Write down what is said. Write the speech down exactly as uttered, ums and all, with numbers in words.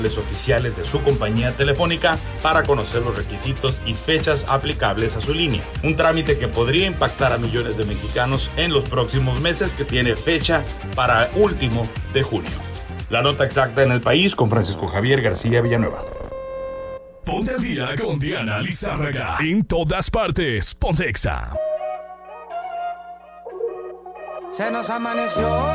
oficiales de su compañía telefónica para conocer los requisitos y fechas aplicables a su línea. Un trámite que podría impactar a millones de mexicanos en los próximos meses, que tiene fecha para último de junio. La nota exacta en El País con Francisco Javier García Villanueva. Ponte al día con Diana Lizárraga. En todas partes, Pontexa. Se nos amaneció.